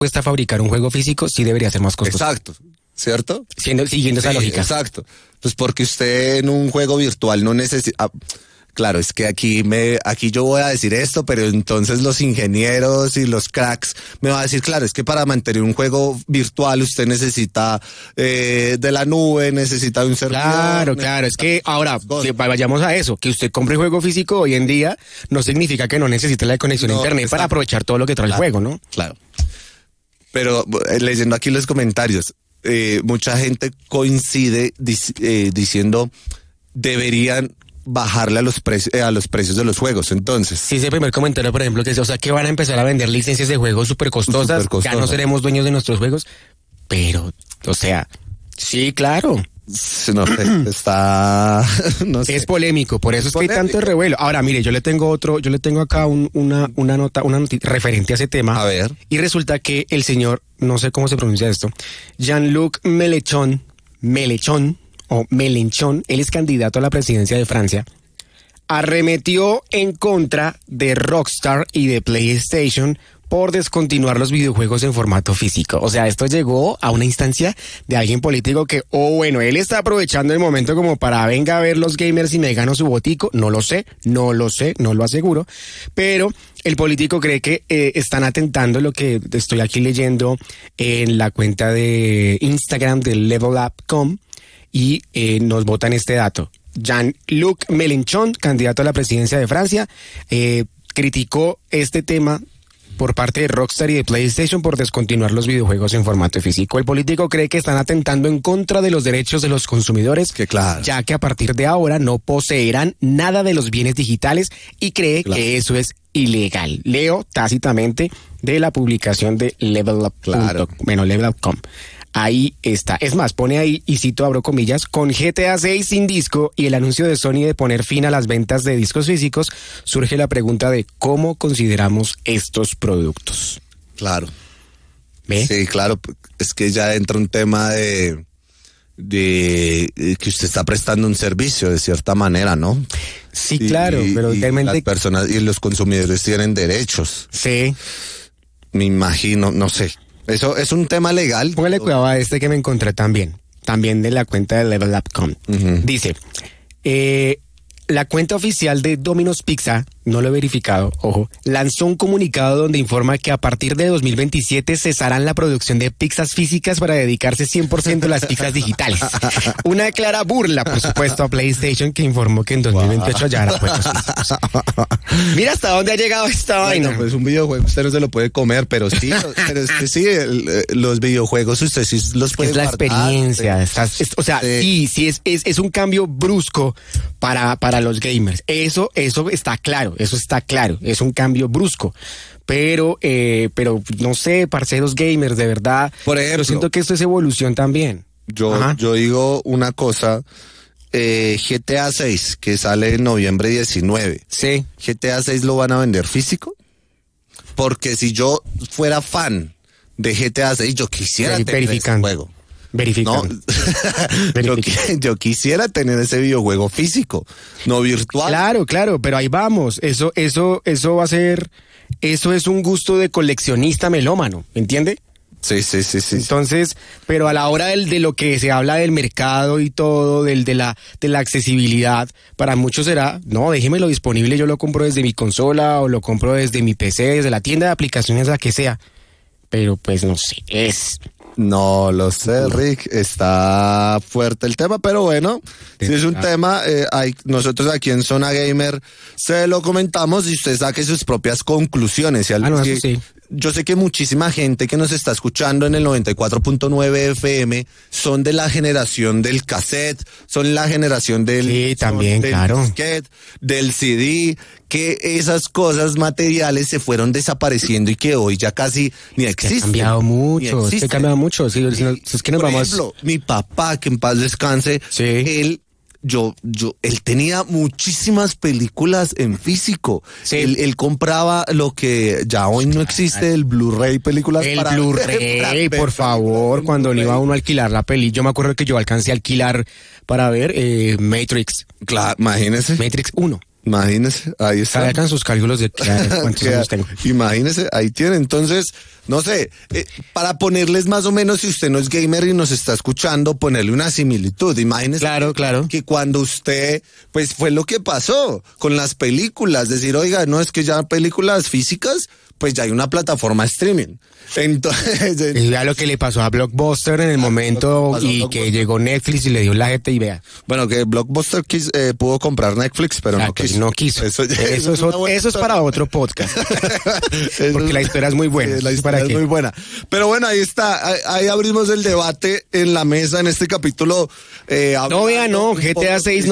cuesta fabricar un juego físico, sí debería ser más costoso. Exacto, ¿cierto? Siguiendo esa lógica. Exacto. Pues porque usted en un juego virtual no necesita... Claro, es que aquí yo voy a decir esto, pero entonces los ingenieros y los cracks me van a decir, claro, es que para mantener un juego virtual usted necesita de la nube, necesita de un servidor. Claro, es que ahora vayamos a eso, que usted compre juego físico hoy en día no significa que no necesite la conexión a internet para aprovechar todo lo que trae el juego, ¿no? Claro. Pero leyendo aquí los comentarios, mucha gente coincide diciendo deberían bajarle a los precios de los juegos, entonces. Sí, ese primer comentario, por ejemplo, que dice, o sea, que van a empezar a vender licencias de juegos súper costosas, ya no seremos dueños de nuestros juegos, pero, o sea, sí, claro. No sé, está... no sé. Es polémico, por eso es que hay tanto revuelo. Ahora, mire, yo le tengo acá una nota referente a ese tema. A ver. Y resulta que el señor, no sé cómo se pronuncia esto, Jean-Luc Mélenchon, él es candidato a la presidencia de Francia, arremetió en contra de Rockstar y de PlayStation por descontinuar los videojuegos en formato físico. O sea, esto llegó a una instancia de alguien político que, él está aprovechando el momento como para venga a ver los gamers y me gano su botico. No lo sé, no lo aseguro, pero el político cree que están atentando, lo que estoy aquí leyendo en la cuenta de Instagram de levelup.com, y nos botan este dato. Jean-Luc Mélenchon, candidato a la presidencia de Francia, criticó este tema por parte de Rockstar y de PlayStation por descontinuar los videojuegos en formato físico. El político cree que están atentando en contra de los derechos de los consumidores, ya que a partir de ahora no poseerán nada de los bienes digitales y cree que eso es ilegal. Leo tácitamente de la publicación de levelup.com. Ahí está. Es más, pone ahí, y cito, abro comillas, con GTA 6 sin disco y el anuncio de Sony de poner fin a las ventas de discos físicos, surge la pregunta de cómo consideramos estos productos. Claro. ¿Ve? Sí, claro. Es que ya entra un tema de que usted está prestando un servicio de cierta manera, ¿no? Sí, claro, pero realmente... las personas y los consumidores tienen derechos. Sí. Me imagino, no sé. Eso es un tema legal. Póngale cuidado a este que me encontré también de la cuenta de levelup.com. Dice, la cuenta oficial de Domino's Pizza, no lo he verificado, ojo, lanzó un comunicado donde informa que a partir de 2027 cesarán la producción de pizzas físicas para dedicarse 100% a las pizzas digitales. Una clara burla, por supuesto, a PlayStation, que informó que en 2028 ya hará puestos físicos. Mira hasta dónde ha llegado esta vaina. Pues un videojuego usted no se lo puede comer, pero sí, pero es que sí, los videojuegos usted sí los puede guardar. Es la experiencia, o sea, sí, es un cambio brusco para los gamers. Eso está claro. Es un cambio brusco. Pero no sé, parceros gamers, de verdad. Por ejemplo, yo siento que esto es evolución también. Yo digo una cosa. GTA 6, que sale en noviembre 19. Sí. GTA 6 lo van a vender físico. Porque si yo fuera fan de GTA 6, yo quisiera tener ese juego. Verificando. No, yo quisiera tener ese videojuego físico, no virtual. Claro, pero ahí vamos. Eso va a ser, eso es un gusto de coleccionista melómano, ¿entiende? Sí. Entonces, pero a la hora de lo que se habla del mercado y todo, de la accesibilidad, para muchos será, no, déjemelo disponible, yo lo compro desde mi consola o lo compro desde mi PC, desde la tienda de aplicaciones, la que sea. Pero pues no sé, No lo sé, Rick, está fuerte el tema, pero bueno, si es un tema, nosotros aquí en Zona Gamer se lo comentamos y usted saque sus propias conclusiones. Sí. Yo sé que muchísima gente que nos está escuchando en el 94.9 FM son de la generación del cassette, son la generación del disquete, del CD, que esas cosas materiales se fueron desapareciendo y que hoy ya casi ni existen. Ha cambiado mucho, sí, es que nos Por vamos... ejemplo, mi papá, que en paz descanse, sí. él tenía muchísimas películas en físico. Sí. Él compraba lo que ya hoy no existe, el Blu-ray, películas el Blu-ray, por favor, cuando no iba uno a alquilar la peli. Yo me acuerdo que yo alcancé a alquilar para ver Matrix. Claro, imagínese. Matrix 1. Imagínese, ahí está. Sacan sus cálculos de cuántos años tengo. Imagínese, ahí tiene. Entonces, no sé, para ponerles más o menos, si usted no es gamer y nos está escuchando, ponerle una similitud. Imagínese claro. que cuando usted, pues fue lo que pasó con las películas, decir, oiga, no, es que ya películas físicas, pues ya hay una plataforma streaming. Entonces, vea lo que le pasó a Blockbuster en el momento y que llegó Netflix y le dio la jeta y vea. Bueno, que Blockbuster pudo comprar Netflix, pero no quiso. Eso es para otro podcast. Porque la historia es muy buena. La historia es muy buena. Pero bueno, ahí está. Ahí abrimos el debate en la mesa en este capítulo. GTA 6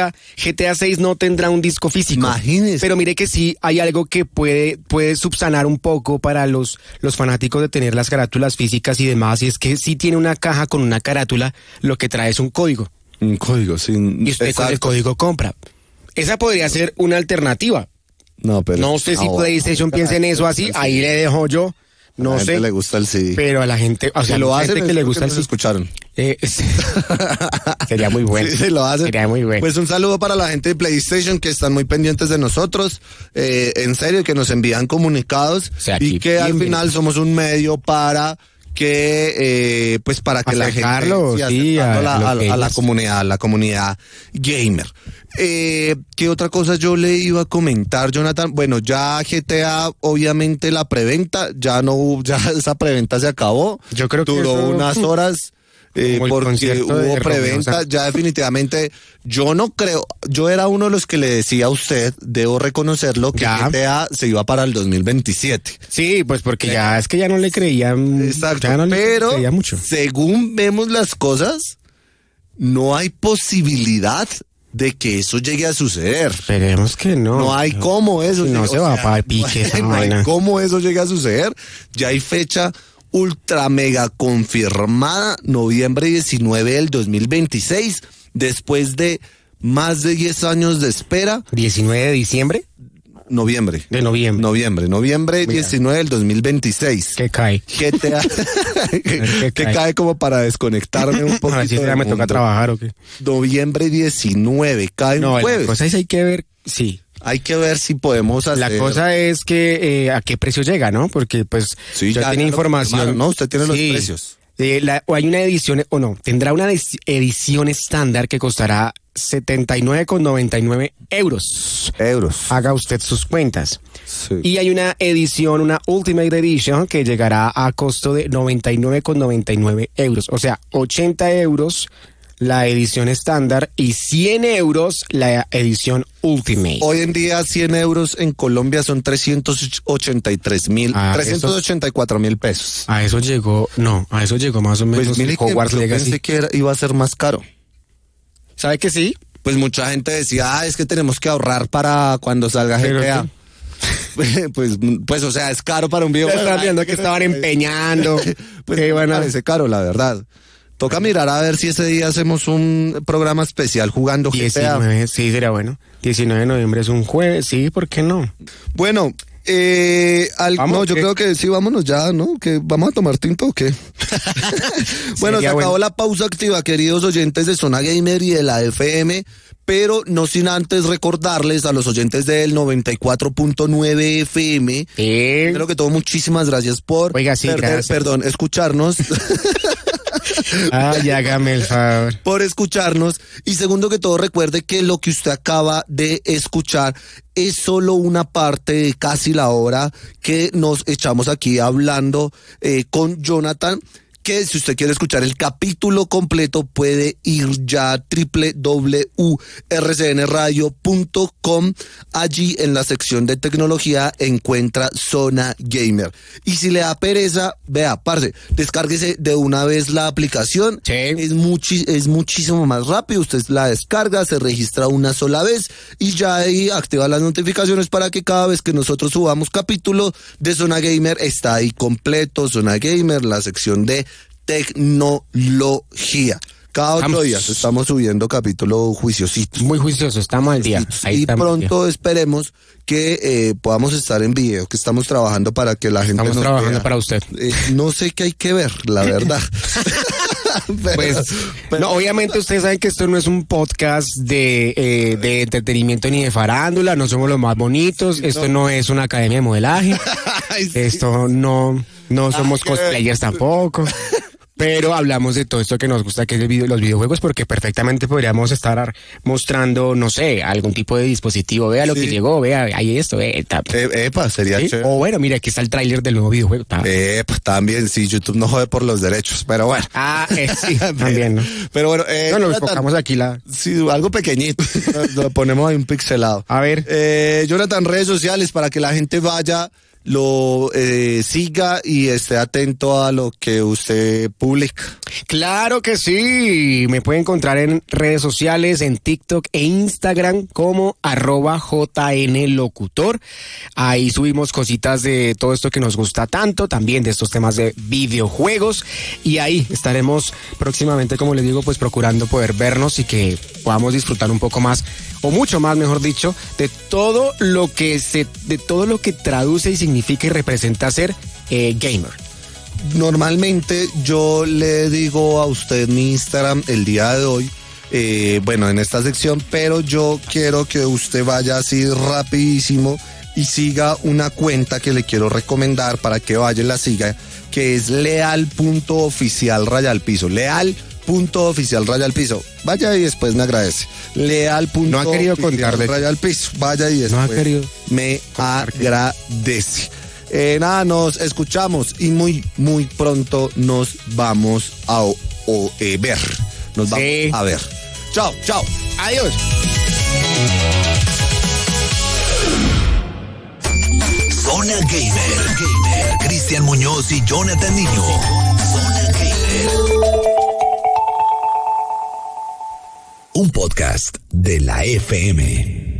no tendrá un disco físico. Imagínese. Pero mire que sí hay algo que puede subsanar un poco para los fanáticos de tener las carátulas físicas y demás, y es que sí tiene una caja con una carátula, lo que trae es un código. Un código, sí. Y usted con el código compra. Esa podría ser una alternativa. No sé si PlayStation piensa en eso así, ahí le dejo yo. No sé. A la gente le gusta el CD. Pero a la gente, o sea, lo hacen, gente que le gusta el CD. Escucharon. Sería muy bueno. Sí, lo hacen. Sería muy bueno. Pues un saludo para la gente de PlayStation que están muy pendientes de nosotros. En serio, que nos envían comunicados. Y que al final somos un medio para que para que la gente a la comunidad gamer. ¿Qué otra cosa yo le iba a comentar, Jonathan? Bueno, ya GTA, obviamente la preventa, ya esa preventa se acabó. Yo creo que duró unas horas. Porque hubo preventa, ya definitivamente, yo no creo, yo era uno de los que le decía a usted, debo reconocerlo, que GTA se iba para el 2027. Sí, pues porque ya es que ya no le creían. Exacto, ya no pero le creía mucho. Según vemos las cosas, no hay posibilidad de que eso llegue a suceder. Esperemos que no. No hay cómo eso. No se va para el pique esa no vaina. hay cómo eso llegue a suceder. Ya hay fecha ultra mega confirmada, noviembre 19 del 2026, después de más de 10 años de espera. ¿19 de diciembre? Noviembre. De noviembre. Noviembre 19 del 2026. ¿Qué cae? GTA. ¿Qué cae como para desconectarme un poquito? A ver si ya me toca trabajar o qué. Noviembre 19, cae un jueves. La cosa es hay que ver, sí. Hay que ver si podemos hacer. La cosa es que a qué precio llega, ¿no? Porque pues ya tiene información. No, usted tiene los precios. O hay una edición, o no, tendrá una edición estándar que costará 79,99 euros. Haga usted sus cuentas. Sí. Y hay una edición, una Ultimate Edition, que llegará a costo de 99,99 euros. O sea, 80 euros la edición estándar y 100 euros la edición Ultimate. Hoy en día 100 euros en Colombia son 384,000 pesos. A eso llegó más o menos. Pues mire que yo pensé que iba a ser más caro. ¿Sabe que sí? Pues mucha gente decía, es que tenemos que ahorrar para cuando salga GTA. Pues, o sea, es caro para un videojuego. Están viendo que estaban empeñando. Pues me parece caro, la verdad. Toca mirar a ver si ese día hacemos un programa especial jugando GTA. 19, sí, sería bueno. 19 de noviembre es un jueves, sí, ¿por qué no? Bueno, yo creo que sí, vámonos ya, ¿no? Que vamos a tomar tinto o qué. Bueno, se acabó la pausa activa, queridos oyentes de Zona Gamer y de la FM, pero no sin antes recordarles a los oyentes del 94.9 FM. Primero que todo, muchísimas gracias por escucharnos. Ay, hágame el favor. Por escucharnos. Y segundo que todo, recuerde que lo que usted acaba de escuchar es solo una parte de casi la hora que nos echamos aquí hablando con Jonathan. Que si usted quiere escuchar el capítulo completo puede ir ya a www.rcnradio.com. Allí en la sección de tecnología encuentra Zona Gamer. Y si le da pereza, vea, parce, descárguese de una vez la aplicación. Sí. Es muchísimo más rápido. Usted la descarga, se registra una sola vez y ya ahí activa las notificaciones para que cada vez que nosotros subamos capítulo de Zona Gamer está ahí completo. Zona Gamer, la sección de tecnología. Cada 8 días estamos subiendo capítulo juiciositos. Muy juicioso, estamos al día. Y pronto esperemos que podamos estar en video, que estamos trabajando para que la gente estamos trabajando vea. Para usted. No sé qué hay que ver, la verdad. No, obviamente ustedes saben que esto no es un podcast de entretenimiento ni de farándula, no somos los más bonitos, esto no es una academia de modelaje, esto no somos cosplayers tampoco. Pero hablamos de todo esto que nos gusta, que es los videojuegos, porque perfectamente podríamos estar mostrando, no sé, algún tipo de dispositivo. Vea lo que llegó, vea, hay esto, sería chévere. O bueno, mira, aquí está el tráiler del nuevo videojuego. También, sí, YouTube no jode por los derechos, pero bueno. Sí, también, ¿no? Pero bueno, nos enfocamos aquí Sí, algo pequeñito, lo ponemos ahí un pixelado. A ver. Jonathan, redes sociales para que la gente vaya, lo siga y esté atento a lo que usted publica. Claro que sí, me puede encontrar en redes sociales, en TikTok e Instagram como @JNLocutor. Ahí subimos cositas de todo esto que nos gusta tanto, también de estos temas de videojuegos, y ahí estaremos próximamente, como les digo, pues procurando poder vernos y que podamos disfrutar un poco más, o mucho más, mejor dicho, de todo lo que traduce y significa y representa ser gamer. Normalmente yo le digo a usted mi Instagram el día de hoy, en esta sección, pero yo quiero que usted vaya así rapidísimo y siga una cuenta que le quiero recomendar para que vaya y la siga, que es leal.oficial_piso. Leal.oficial_piso. Vaya y después me agradece. No ha querido contarle. _piso. Vaya y después me agradece. Nos escuchamos y muy, muy pronto nos vamos a ver. Nos vamos a ver. Chao. Adiós. Zona Gamer. Cristian Muñoz y Jonathan Niño. Zona Gamer. Un podcast de la FM.